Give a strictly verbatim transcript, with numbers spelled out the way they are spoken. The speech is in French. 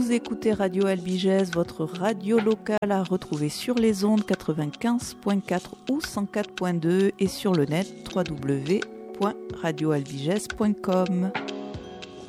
Vous écoutez Radio Albigès, votre radio locale à retrouver sur les ondes quatre-vingt-quinze point quatre ou cent quatre point deux et sur le net w w w point radio albigès point com.